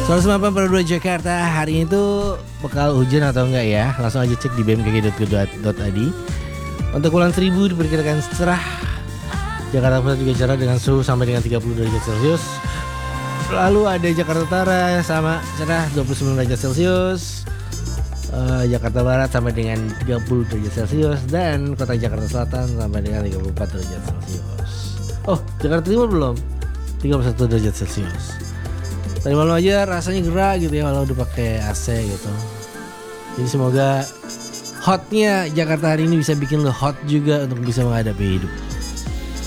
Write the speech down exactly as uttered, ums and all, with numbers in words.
seratus sembilan puluh dua Jakarta, hari ini tuh bakal hujan atau enggak ya? Langsung aja cek di b m k g dot go dot i d. Untuk Kepulauan Seribu diperkirakan cerah. Jakarta Pusat juga cerah dengan suhu sampai dengan tiga puluh derajat Celcius. Lalu ada Jakarta Utara sama cerah dua puluh sembilan derajat Celcius. Uh, Jakarta Barat sampai dengan tiga puluh derajat Celcius. Dan kota Jakarta Selatan sampai dengan tiga puluh empat derajat Celcius. Oh, Jakarta Timur belum? tiga puluh satu derajat Celcius. Tadi malam aja rasanya gerah gitu ya kalau udah pakai A C gitu. Jadi semoga hotnya Jakarta hari ini bisa bikin lo hot juga untuk bisa menghadapi hidup.